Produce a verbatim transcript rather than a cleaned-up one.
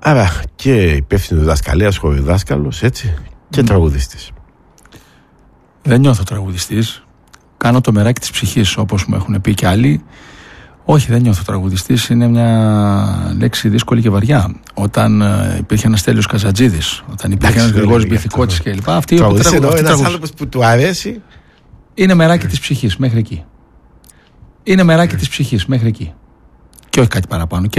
Άρα και υπεύθυνο διδασκαλίας, χοροδιδάσκαλος, έτσι, και mm. τραγουδιστής. Δεν νιώθω τραγουδιστής. Κάνω το μεράκι της ψυχής, όπως μου έχουν πει και άλλοι. Όχι, δεν νιώθω τραγουδιστής. Είναι μια λέξη δύσκολη και βαριά. Όταν uh, υπήρχε ένας Στέλιος Καζατζίδης, όταν υπήρχε ένας Γρηγόρης Μπιθικώτης κλπ. Αυτοί οι οποίοι τραγουδούν. Ένας άνθρωπος που του αρέσει. Είναι μεράκι της ψυχής μέχρι εκεί. Είναι μεράκι της ψυχής μέχρι εκεί. Και όχι κάτι παραπάνω. Και